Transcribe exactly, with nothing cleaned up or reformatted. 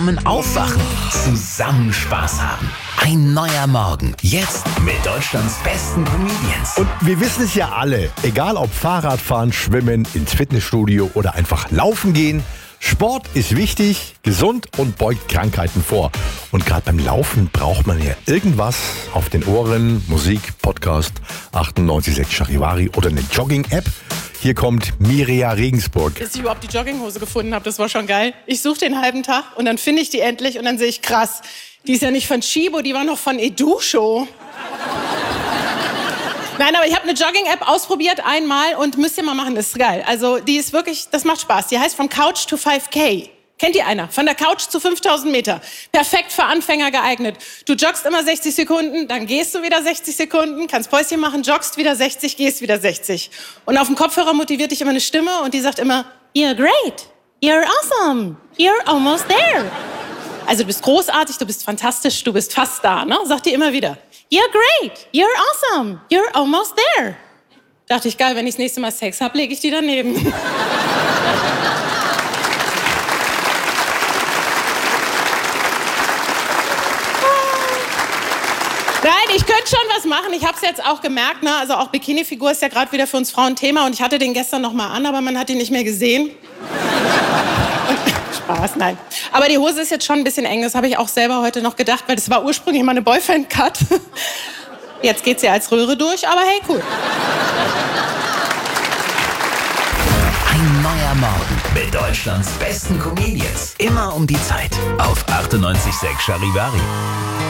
zusammen aufwachen, zusammen Spaß haben. Ein neuer Morgen, jetzt mit Deutschlands besten Comedians. Und wir wissen es ja alle, egal ob Fahrradfahren, Schwimmen, ins Fitnessstudio oder einfach laufen gehen, Sport ist wichtig, gesund und beugt Krankheiten vor. Und gerade beim Laufen braucht man ja irgendwas auf den Ohren, Musik, Podcast, achtundneunzig Komma sechs Charivari oder eine Jogging-App. Hier kommt Miria Regensburg. Bis ich überhaupt die Jogginghose gefunden habe, das war schon geil. Ich suche den halben Tag und dann finde ich die endlich und dann sehe ich, krass, die ist ja nicht von Chibo, die war noch von Educho. Nein, aber ich habe eine Jogging-App ausprobiert einmal und müsst ihr mal machen, das ist geil. Also die ist wirklich, das macht Spaß. Die heißt From Couch to five K. Kennt ihr einer? Von der Couch zu fünftausend Meter. Perfekt für Anfänger geeignet. Du joggst immer sechzig Sekunden, dann gehst du wieder sechzig Sekunden, kannst Päuschen machen, joggst wieder sechzig, gehst wieder sechzig. Und auf dem Kopfhörer motiviert dich immer eine Stimme und die sagt immer, You're great, you're awesome, you're almost there. Also du bist großartig, du bist fantastisch, du bist fast da, ne? Sagt die immer wieder. You're great, you're awesome, you're almost there. Dachte ich, geil, wenn ich das nächste Mal Sex hab, lege ich die daneben. Nein, ich könnte schon was machen. Ich habe es jetzt auch gemerkt, ne? Also auch Bikini-Figur ist ja gerade wieder für uns Frauen Thema und ich hatte den gestern noch mal an, aber man hat ihn nicht mehr gesehen. Spaß, nein. Aber die Hose ist jetzt schon ein bisschen eng, das habe ich auch selber heute noch gedacht, weil das war ursprünglich mal eine Boyfriend-Cut. Jetzt geht sie als Röhre durch, aber hey, cool. Ein neuer Morgen mit Deutschlands besten Comedians. Immer um die Zeit auf achtundneunzig Komma sechs Charivari.